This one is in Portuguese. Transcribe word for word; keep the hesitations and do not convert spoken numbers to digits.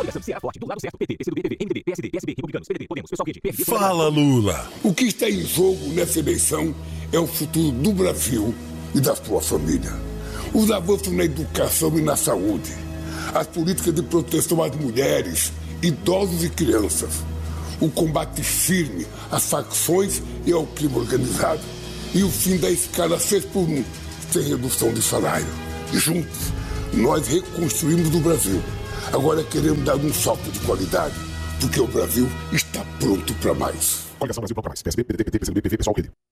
Fala, Lula. O que está em jogo nessa eleição é o futuro do Brasil e da sua família. Os avanços na educação e na saúde, as políticas de proteção às mulheres, idosos e crianças, o combate firme às facções e ao crime organizado e o fim da escala seis por um, sem redução de salário. Juntos, nós reconstruímos o Brasil. Agora queremos dar um salto de qualidade, porque o Brasil está pronto para mais. Coligação Brasil Pronto pra Mais. P S B, P D T, P T, P C do B, P V, Pessoal, Rede.